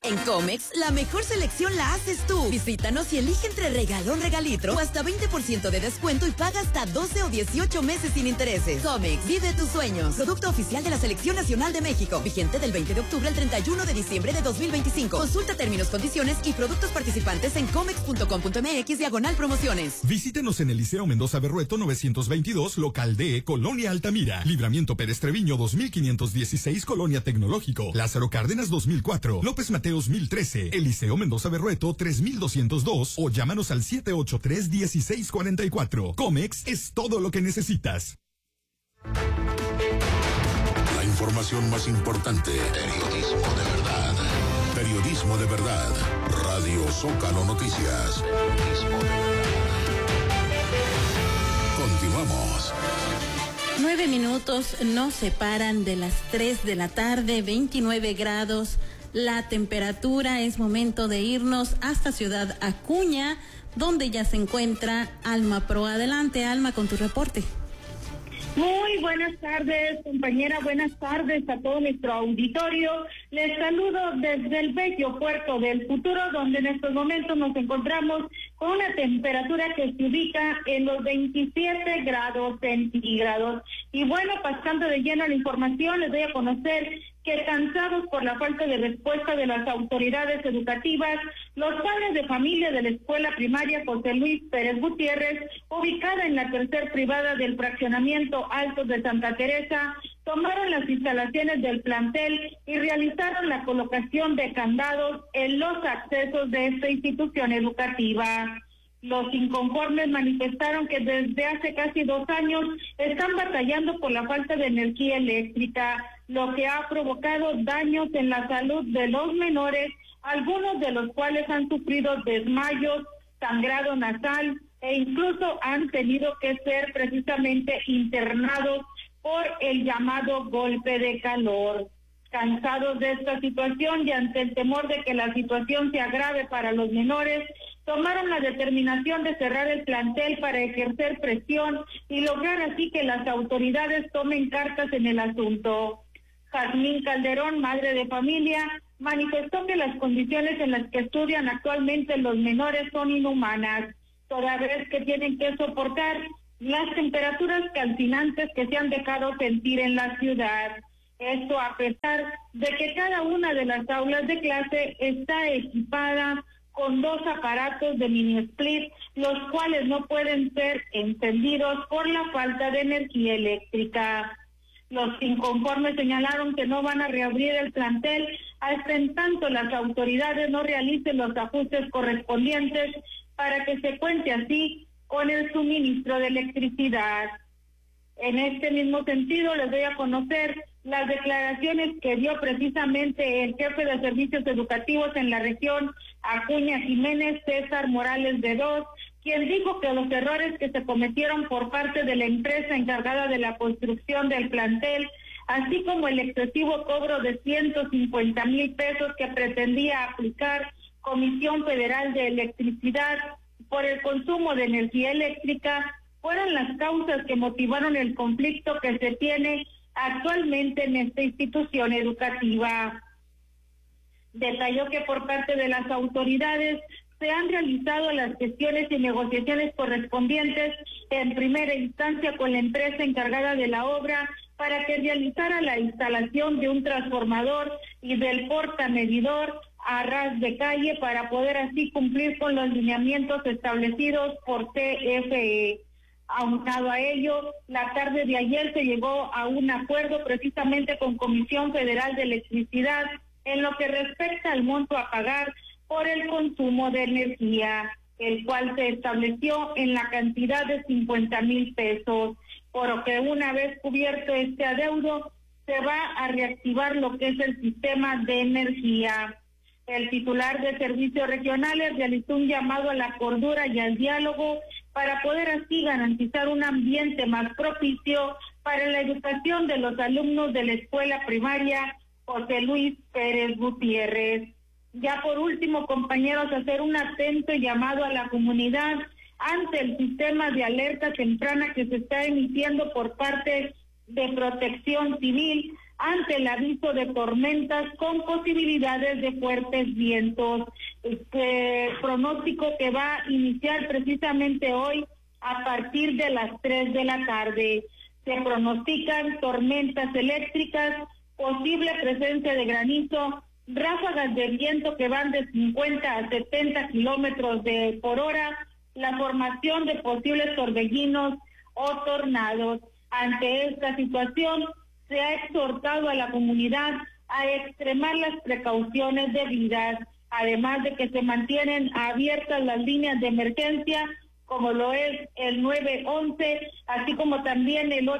En Comex, la mejor selección la haces tú. Visítanos y elige entre regalón, regalitro o hasta 20% de descuento y paga hasta 12 o 18 meses sin intereses. Comex, vive tus sueños. Producto oficial de la Selección Nacional de México. Vigente del 20 de octubre al 31 de diciembre de 2025. Consulta términos, condiciones y productos participantes en comex.com.mx/promociones. Visítenos en el Liceo Mendoza Berrueto 922, local D, Colonia Altamira. Libramiento Pérez Treviño 2516, Colonia Tecnológico. Lázaro Cárdenas 2004. López Mateos 1013. Eliseo Mendoza Berrueto 3202 o llámanos al 783-1644. Comex es todo lo que necesitas. La información más importante. Periodismo de verdad. Periodismo de verdad. Radio Zócalo Noticias. Periodismo de verdad. Continuamos. 9 minutos nos separan de las 3 de la tarde, 29 grados. La temperatura. Es momento de irnos hasta Ciudad Acuña, donde ya se encuentra Alma Pro. Adelante, Alma, con tu reporte. Muy buenas tardes, compañera, buenas tardes a todo nuestro auditorio. Les saludo desde el bello puerto del Futuro, donde en estos momentos nos encontramos con una temperatura que se ubica en los 27 grados centígrados. Y bueno, pasando de lleno a la información, les doy a conocer que cansados por la falta de respuesta de las autoridades educativas, los padres de familia de la escuela primaria José Luis Pérez Gutiérrez, ubicada en la tercer privada del fraccionamiento Altos de Santa Teresa, tomaron las instalaciones del plantel y realizaron la colocación de candados en los accesos de esta institución educativa. Los inconformes manifestaron que desde hace casi 2 años están batallando por la falta de energía eléctrica, lo que ha provocado daños en la salud de los menores, algunos de los cuales han sufrido desmayos, sangrado nasal e incluso han tenido que ser precisamente internados por el llamado golpe de calor. Cansados de esta situación y ante el temor de que la situación se agrave para los menores, tomaron la determinación de cerrar el plantel para ejercer presión y lograr así que las autoridades tomen cartas en el asunto. Jazmín Calderón, madre de familia, manifestó que las condiciones en las que estudian actualmente los menores son inhumanas, toda vez que tienen que soportar las temperaturas calcinantes que se han dejado sentir en la ciudad. Esto a pesar de que cada una de las aulas de clase está equipada con 2 aparatos de mini split, los cuales no pueden ser encendidos por la falta de energía eléctrica. Los inconformes señalaron que no van a reabrir el plantel hasta en tanto las autoridades no realicen los ajustes correspondientes para que se cuente así con el suministro de electricidad. En este mismo sentido, les doy a conocer las declaraciones que dio precisamente el jefe de servicios educativos en la región, Acuña Jiménez, César Morales de Dos, quien dijo que los errores que se cometieron por parte de la empresa encargada de la construcción del plantel, así como el excesivo cobro de 150,000 pesos que pretendía aplicar Comisión Federal de Electricidad por el consumo de energía eléctrica, fueron las causas que motivaron el conflicto que se tiene actualmente en esta institución educativa. Detalló que por parte de las autoridades se han realizado las gestiones y negociaciones correspondientes en primera instancia con la empresa encargada de la obra para que realizara la instalación de un transformador y del portamedidor a ras de calle para poder así cumplir con los lineamientos establecidos por CFE. Aunado a ello, la tarde de ayer se llegó a un acuerdo precisamente con Comisión Federal de Electricidad en lo que respecta al monto a pagar por el consumo de energía, el cual se estableció en la cantidad de 50,000 pesos, por lo que una vez cubierto este adeudo, se va a reactivar lo que es el sistema de energía. El titular de Servicios Regionales realizó un llamado a la cordura y al diálogo para poder así garantizar un ambiente más propicio para la educación de los alumnos de la escuela primaria José Luis Pérez Gutiérrez. Ya por último, compañeros, hacer un atento llamado a la comunidad ante el sistema de alerta temprana que se está emitiendo por parte de Protección Civil, ante el aviso de tormentas con posibilidades de fuertes vientos. Pronóstico que va a iniciar precisamente hoy a partir de las 3 de la tarde. Se pronostican tormentas eléctricas, posible presencia de granizo, ráfagas de viento que van de 50 a 70 kilómetros por hora, la formación de posibles torbellinos o tornados. Ante esta situación, se ha exhortado a la comunidad a extremar las precauciones debidas, además de que se mantienen abiertas las líneas de emergencia, como lo es el 911, así como también el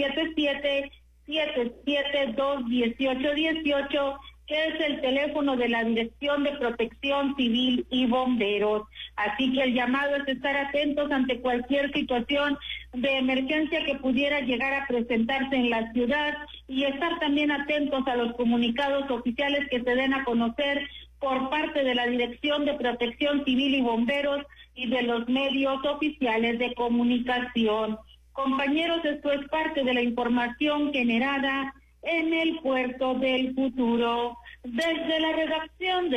877-772-1818, que es el teléfono de la Dirección de Protección Civil y Bomberos. Así que el llamado es estar atentos ante cualquier situación de emergencia que pudiera llegar a presentarse en la ciudad y estar también atentos a los comunicados oficiales que se den a conocer por parte de la Dirección de Protección Civil y Bomberos y de los medios oficiales de comunicación. Compañeros, esto es parte de la información generada en el Puerto del Futuro. Desde la redacción de